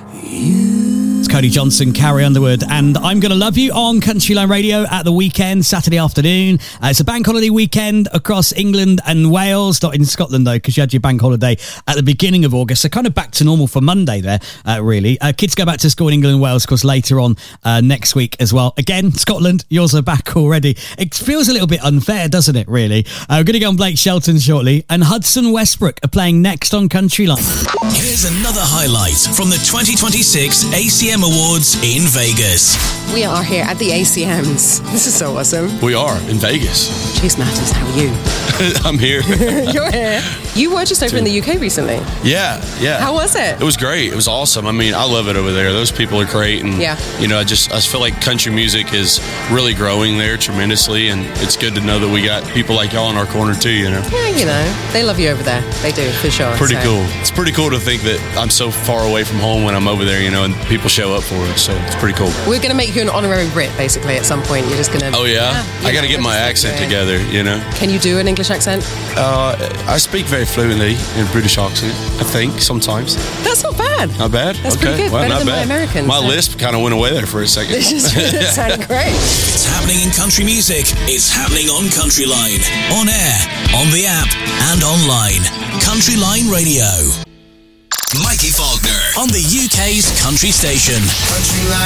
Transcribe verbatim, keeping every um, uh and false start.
It's Cody Johnson, Carrie Underwood, and I'm Gonna Love You on Country Line Radio at the weekend, Saturday afternoon. Uh, it's a bank holiday weekend across England and Wales, not in Scotland though, because you had your bank holiday at the beginning of August, so kind of back to normal for Monday there, uh, really. Uh, kids go back to school in England and Wales, of course, later on uh, next week as well. Again, Scotland, yours are back already. It feels a little bit unfair, doesn't it, really? Uh, we're going to go on Blake Shelton shortly, and Hudson Westbrook are playing next on Country Line. Here's another highlight from the twenty twenty-six A C M Awards in Vegas. We are here at the A C Ms. This is so awesome. We are in Vegas. Chase Matters, how are you? I'm here. You're here. You were just over in the U K recently. Yeah, yeah. How was it? It was great. It was awesome. I mean, I love it over there. Those people are great, and yeah. you know, I just I feel like country music is really growing there tremendously, and it's good to know that we got people like y'all in our corner too. You know. Yeah, you know, they love you over there. They do, for sure. Pretty so. cool. It's pretty cool to think that I'm so far away from home when I'm over there, you know, and people show up for it. So it's pretty cool. We're going to make you an honorary Brit, basically, at some point. You're just going to... Oh, yeah? yeah I got to get my accent together, you know. Can you do an English accent? Uh, I speak very fluently in British accent, I think, sometimes. That's not bad. Not bad? That's okay. pretty good. Well, Better not than bad. my Americans. My so. lisp kind of went away there for a second. It just sounded great. It's happening in country music. It's happening on Country Line. On air, on the app, and online. Country Line Radio. Mikey Faulkner on the U K's country station. Country Line.